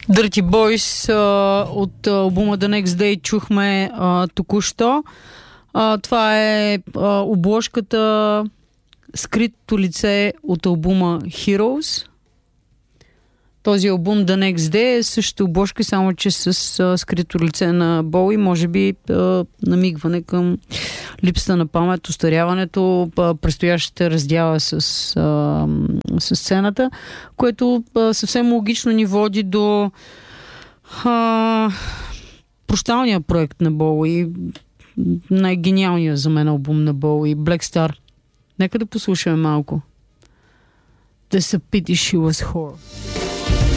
Dirty Boys от албума The Next Day чухме току-що. Това е обложката скритото лице от албума Heroes. Този албум The Next Day е същата обложка, само че с скрито лице на Боуи. Може би намигване към липсата на памет, устаряването, предстоящата раздяла с сцената, което съвсем логично ни води до прощалния проект на Боуи, най-гениалният за мен албум на Боуи, Black Star. Нека да послушаме малко. There's a pity she was whore.